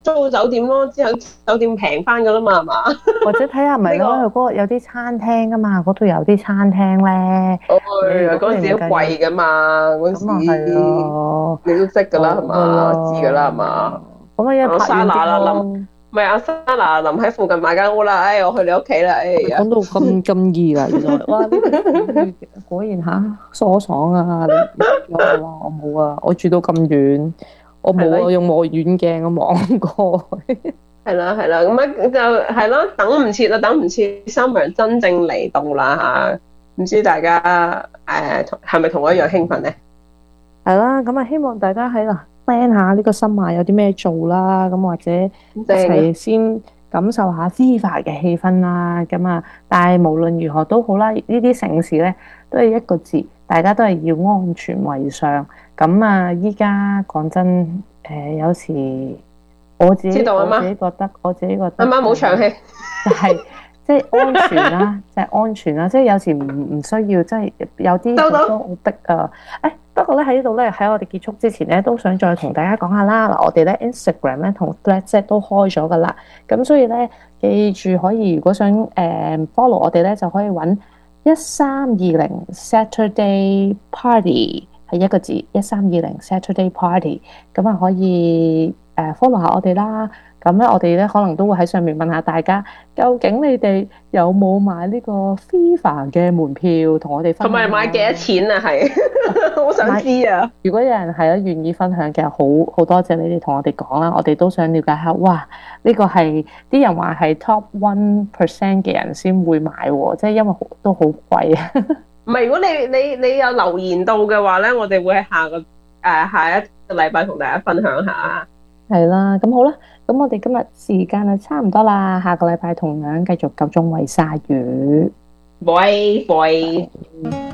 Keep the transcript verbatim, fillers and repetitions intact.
租酒店咯，之後酒店平翻噶啦嘛，係嘛？ 或者睇下咪咯，嗰呢個， 個有啲餐廳噶嘛，嗰度有啲餐廳咧。 哎你如果你嗰陣時都唔介意， 貴噶嘛，嗰陣咁啊係時啊， 你都識噶啦，係好噶嘛？知噶啦，係嘛？ 啦。咁啊，一阿拍遠啲莎娜啦，臨咯。 唔係阿莎娜臨喺附近買間屋啦，哎，我去你屋企啦，哎呀， 講到咁咁易噶，原來哇呢條小雨果然吓疏爽啊！你你識咗我啦，我冇啊，我住到咁遠，我係啦， 冇啊，用望遠鏡啊望過去。 係啦，係啦，咁啊就係咯，等唔切啦，等唔切，summer 真正嚟到啦吓，唔知大家誒係咪同我一樣興奮咧？ 係啦，咁啊希望大家喺度 plan 下呢個新馬有啲咩做啦，咁或者一正啊！ 齊先感受下 FIFA 嘅氣氛啦。咁啊，但係無論如何都好啦，呢啲城市咧都係一個字，大家都係要安全為上。咁啊，依家講真，誒、有時我自己我自知道啊嘛， 己覺得，我自己覺得啱啱就係、 冇長氣， 就係即係安全啦，就係安全啦，即係有時唔唔需要，即係有啲收到。 地方好逼啊。誒，不過咧喺呢度咧，喺我哋結束之前咧，都想再同大家講下啦。嗱，我哋咧 Instagram 咧同 Threads 都開咗噶啦，咁所以咧記住可以，如果想誒、呃 follow 我哋咧，就可以揾一三二零 Saturday Party 係一個字，一三二零 Saturday Party，咁啊可以誒 follow 下我哋啦。咁咧，我哋咧可能都會喺上面問下大家，究竟你哋有冇買呢個 FIFA 嘅門票，同我哋分同埋享買幾多下。 錢啊？係，好想買， 知啊！ 如果有人係咧願意分享嘅，好好多謝你哋同我哋講啦，我哋都想了解下。哇，呢個係啲人話係 top one percent 嘅人先會買喎，即係因為好都好貴啊。 唔係，如果你你你有留言到嘅話咧，我哋會喺下個誒、呃、下一個禮拜同大家分享下。 係啦，咁好啦，咁我哋今日時間就差唔多啦，下個禮拜同樣繼續夠鐘餵鯊魚。 拜拜。